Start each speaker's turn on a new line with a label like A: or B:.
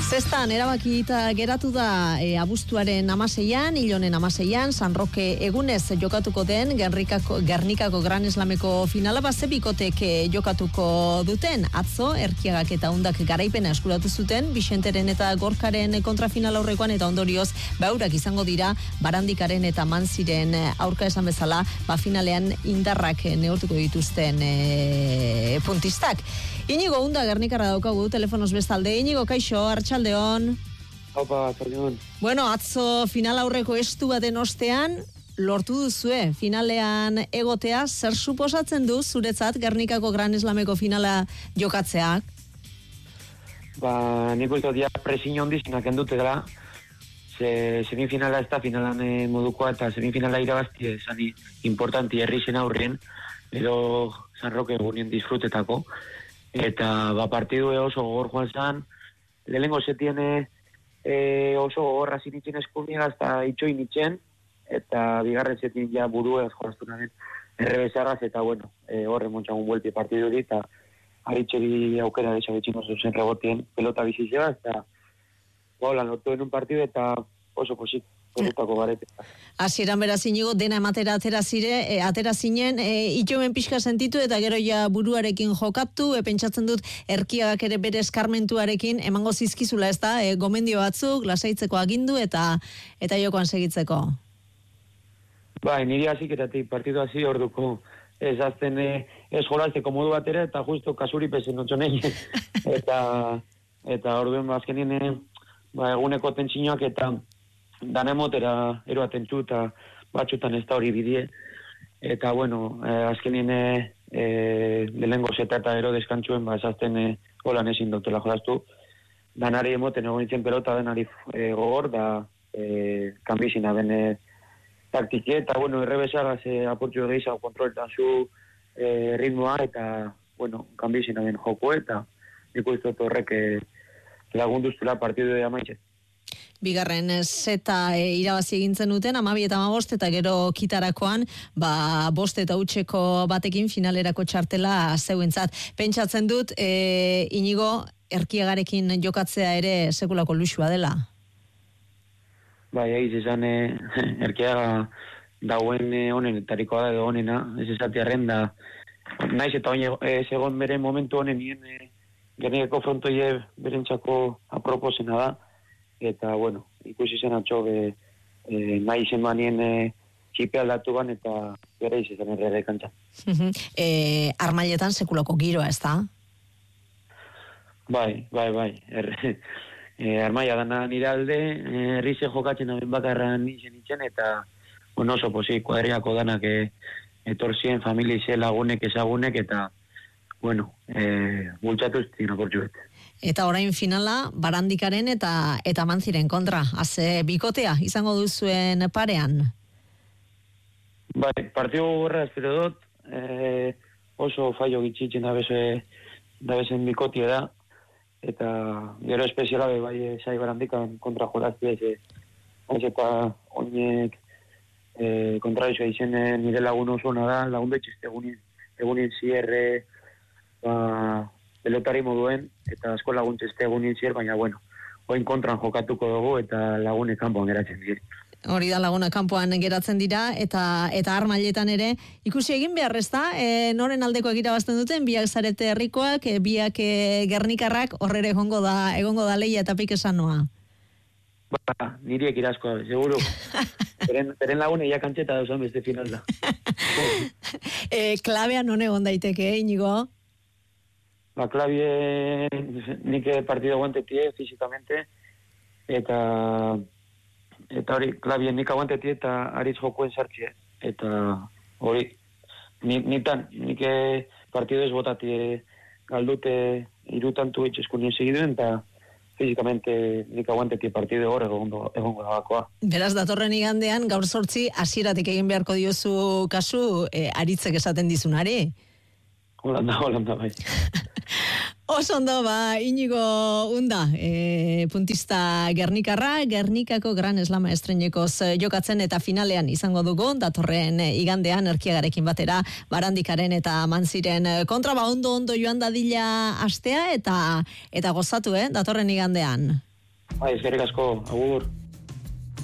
A: Zestan, erabakita geratu da abuztuaren 16an, ilonen 16an, San Roque egunez jokatuko den Gernikako Gran Slameko finala, ze bikotek jokatuko duten. Atzo, Erkiagak eta Undak garaipena eskuratu zuten, Bixenteren eta Gorkaren kontrafinala aurrekoan, eta ondorioz, baurak izango dira, Barandikaren eta Manziren aurka esan bezala, finalean indarrak neurtuko dituzten puntistak. Inigo Unda Gernikarra daukagu telefonoz bestalde. Inigo, kaixo, arratsaldeon.
B: Opa, arratsaldeon.
A: Bueno, atzo final aurreko estu baten ostean lortu duzue finalean egotea. Zer suposatzen du zuretzat Gernikako Gran Slameko finala jokatzeak?
B: Nik uste dia presiño ondizena kendute dela. Semifinala ez da finalan modukoa, eta semifinala irabazti ezani importanti herrixen aurrien, edo San Roque egunien disfrutetako. Eta partidu oso gogor joan zan, lehenengo setien oso gogorra zinitzen eskumiagaz eta itxoin itzen, eta bigarren setien ja buruez joraztunaren errebezagaz, eta bueno, horre montxagun buelti partidu hori, eta haritxeri aukera desabetxin oso zen rebotien pelota bizizeba, eta lan lortu en un partidu, eta oso posik.
A: Hasieran beraz Inigo dena ematera atera zinen, itxomen pixka sentitu eta gero ja buruarekin jokatu, pentsatzen dut Erkiagak ere bere eskarmentuarekin emango zizkizula, ez da, gomendio batzuk, lasaitzeko agindu eta jokoan segitzeko.
B: Niri haziketatik partidu hasi orduko ez azten ez jolazteko modu batera, eta justo kasuri pesen notxonei. eta orduen azkenien eguneko tentsinoak eta danemotera eroaten zu, eta batxutan ez da hori bidie. Eta, bueno, azkenien lehengo zeta eta ero deskantzuen, esazten holan ezin dutela jolaztu. Danari emoten egon itzen pelota, denari gogor, da kanbizina den taktike, eta, bueno, errebesagaz apurtxu egeizago kontroletan zu ritmoa, eta, bueno, kanbizina den joko, eta ikustu horrek lagunduztula partidu de amaitzen.
A: Bigarren zeta irabazi egintzen duten, 12 eta 15, eta gero kitarakoan, 5 eta hutseko batekin finalerako txartela zeuentzat. Pentsatzen dut, Inigo, Erkiagarekin jokatzea ere sekulako luxua dela?
B: Egiz esan, Erkiaga dauen honenetarikoa da edo honena, ez esatiarren da, naiz eta segon bere momentu honen nien, Gernikako frontoie berentxako aproposena da, eta, bueno, ikusi zen atxo nahi zen banien txipe aldatu ban, eta gara izan errere kantza.
A: Armailetan sekulako giroa, ez da?
B: Bai. Armaila dana nire alde, herrize jokatzen aben bakarra nintzen itzen, eta oso posi, kuadriako danak etorzien, familize lagunek, ezagunek, eta, bueno, bultzatu ziren akortxuet.
A: Eta orain finala, Barandikaren eta Manziren kontra. Haze bikotea, izango duzuen parean?
B: Partidu gorra espero dut, oso fallo gitzitzen dabezen bikotia da, eta gero espeziala zai Barandikan kontra jolazti eta oinek kontraizua izen nire lagun oso da, lagun betxizte egunin zierre, pelotari moduen, eta asko laguntzeste egunin zier, baina, bueno, oin kontran jokatuko dugu, eta lagunek kanpoan geratzen dira.
A: Hori da, laguna kanpoan geratzen dira, eta armailetan ere, ikusi egin behar, ez da, noren aldekoak irabazten duten, biak zarete herrikoak, biak Gernikarrak, horrere egongo da lehia eta pik esan noa.
B: Niriek irazkoa, seguro. Beren lagune ja kantzeta dauzan beste final da.
A: Klabean non egon daiteke, Inigo?
B: Klabie nik partido aguantetie fizikamente, eta hori, klabie nik aguantetie eta ariz jokoen sartzie, eta hori, nik partido ez botatie galdute irutantu itxeskunien segiduen, eta fizikamente nik aguantetie partido hor egongo dagoakoa.
A: Beraz, datorren igandean, gaur 8 hasieratik egin beharko diozu kasu, aritzek esaten dizunari?
B: Holanda, bai.
A: Oso ondo, Inigo Unda, puntista Gernikarra, Gernikako Gran Slama estrenekoz jokatzen eta finalean izango dugu, datorren igandean Erkiagarekin batera, Barandikaren eta Manziren kontra, ondo joan dadila astea eta gozatu, datorren igandean.
B: Bai, eskerrik asko, agur.